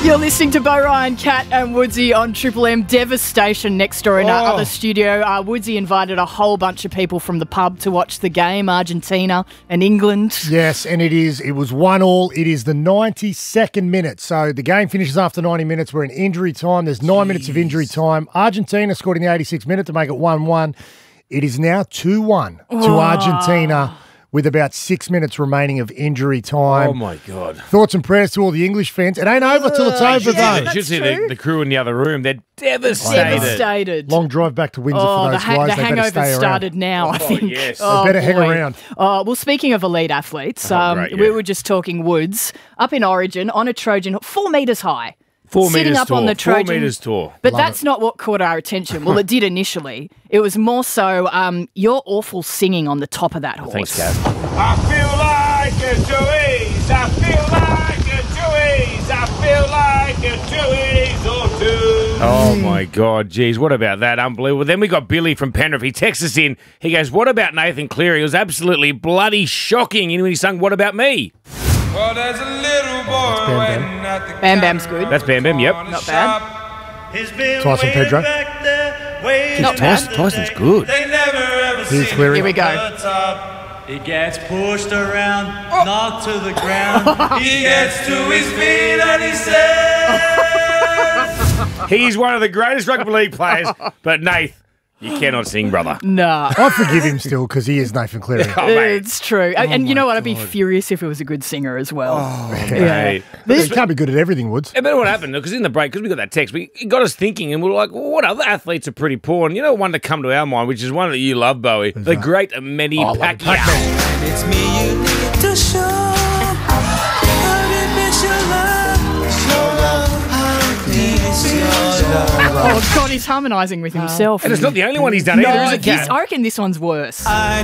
You're listening to Bo Ryan, Kat and Woodsy on Triple M. Devastation next door in our other studio. Woodsy invited a whole bunch of people from the pub to watch the game, Argentina and England. Yes, and it was 1-1. It is the 92nd minute. So the game finishes after 90 minutes. We're in injury time. There's 9 minutes of injury time. Argentina scored in the 86th minute to make it 1-1. It is now 2-1 to Argentina, with about 6 minutes remaining of injury time. Oh, my God. Thoughts and prayers to all the English fans. It ain't over till it's over, though. You should see the crew in the other room. They're devastated. Long drive back to Windsor for those guys. The hangover started now, I think. Yes. They better hang around. Well, speaking of elite athletes, we were just talking Woods up in Origin on a Trojan 4 metres high. 4 sitting metres up tall. on the Trojan. 4 metres tall. But that's not what caught our attention. Well, it did initially. It was more so your awful singing on the top of that horse. Thanks, Gav. I feel like a Joey's. I feel like a Joey's. I feel like a Joey's or two. Oh, my God. Geez, what about that? Unbelievable. Then we got Billy from Penrith. He texts us in. He goes, what about Nathan Cleary? It was absolutely bloody shocking when he sung What About Me? Well, there's a little boy waiting at the Bam Bam's good. That's Bam Bam, yep. Not bad. Tyson Pedro. Not bad. Tyson's good. Here's Cleary. Here we go. He gets pushed around, knocked to the ground. He gets to his feet and he says, He's one of the greatest rugby league players, but Nath, you cannot sing, brother. Nah. I forgive him still because he is Nathan Cleary. Oh, mate. It's true. And you know what? I'd be furious if it was a good singer as well. Hey. You can't be good at everything, Woods. But what happened? Because in the break, because we got that text, it got us thinking, and we were like, well, what other athletes are pretty poor? And you know one to come to our mind, which is one that you love, Bowie, the great Manny Pacquiao. It's me you need to show. Oh, God, he's harmonising with himself. And it's not the only one he's done either, is it, Kat? I reckon this one's worse.